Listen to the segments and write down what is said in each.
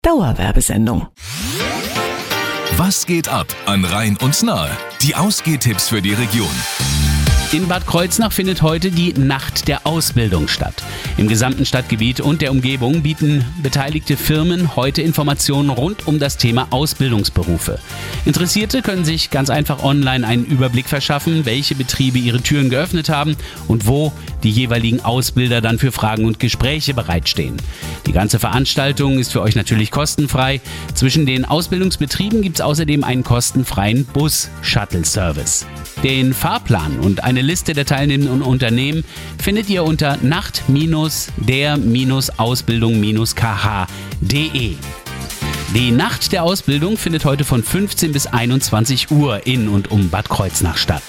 Dauerwerbesendung. Was geht ab an Rhein und Nahe? Die Ausgehtipps für die Region. In Bad Kreuznach findet heute die Nacht der Ausbildung statt. Im gesamten Stadtgebiet und der Umgebung bieten beteiligte Firmen heute Informationen rund um das Thema Ausbildungsberufe. Interessierte können sich ganz einfach online einen Überblick verschaffen, welche Betriebe ihre Türen geöffnet haben und wo die jeweiligen Ausbilder dann für Fragen und Gespräche bereitstehen. Die ganze Veranstaltung ist für euch natürlich kostenfrei. Zwischen den Ausbildungsbetrieben gibt es außerdem einen kostenfreien Bus-Shuttle-Service. Den Fahrplan und eine Liste der teilnehmenden Unternehmen findet ihr unter nacht-der-ausbildung-kh.de. Die Nacht der Ausbildung findet heute von 15 bis 21 Uhr in und um Bad Kreuznach statt.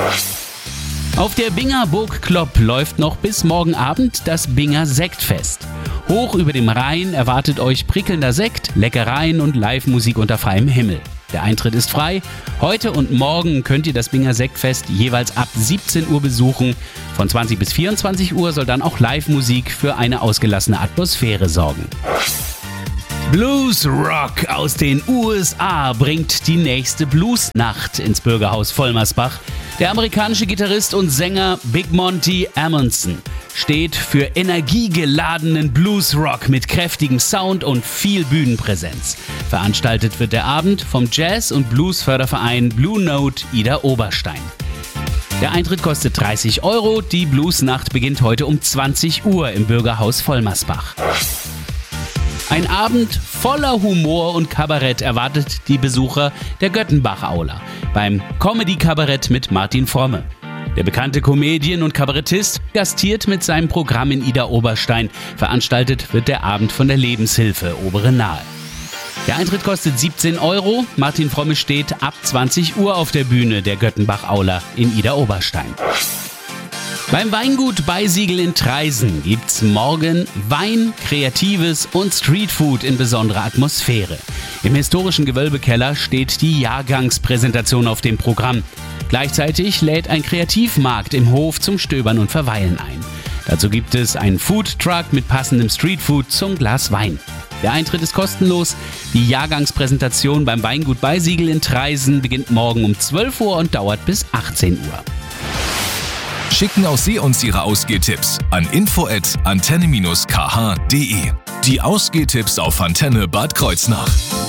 Auf der Binger Burg Klopp läuft noch bis morgen Abend das Binger Sektfest. Hoch über dem Rhein erwartet euch prickelnder Sekt, Leckereien und Live-Musik unter freiem Himmel. Der Eintritt ist frei. Heute und morgen könnt ihr das Binger Sektfest jeweils ab 17 Uhr besuchen. Von 20 bis 24 Uhr soll dann auch Live-Musik für eine ausgelassene Atmosphäre sorgen. Blues Rock aus den USA bringt die nächste Bluesnacht ins Bürgerhaus Vollmersbach. Der amerikanische Gitarrist und Sänger Big Monty Amundsen steht für energiegeladenen Bluesrock mit kräftigem Sound und viel Bühnenpräsenz. Veranstaltet wird der Abend vom Jazz- und Blues-Förderverein Blue Note Ida Oberstein. Der Eintritt kostet 30 €. Die Bluesnacht beginnt heute um 20 Uhr im Bürgerhaus Vollmersbach. Ein Abend voller Humor und Kabarett erwartet die Besucher der Göttenbach-Aula beim Comedy-Kabarett mit Martin Fromme. Der bekannte Comedian und Kabarettist gastiert mit seinem Programm in Ida Oberstein. Veranstaltet wird der Abend von der Lebenshilfe Obere Nahe. Der Eintritt kostet 17 €. Martin Fromme steht ab 20 Uhr auf der Bühne der Göttenbach-Aula in Ida Oberstein. Beim Weingut Beisiegel in Traisen gibt's morgen Wein, Kreatives und Streetfood in besonderer Atmosphäre. Im historischen Gewölbekeller steht die Jahrgangspräsentation auf dem Programm. Gleichzeitig lädt ein Kreativmarkt im Hof zum Stöbern und Verweilen ein. Dazu gibt es einen Foodtruck mit passendem Streetfood zum Glas Wein. Der Eintritt ist kostenlos. Die Jahrgangspräsentation beim Weingut Beisiegel in Traisen beginnt morgen um 12 Uhr und dauert bis 18 Uhr. Schicken auch Sie uns Ihre Ausgehtipps an info@antenne-kh.de. Die Ausgehtipps auf Antenne Bad Kreuznach.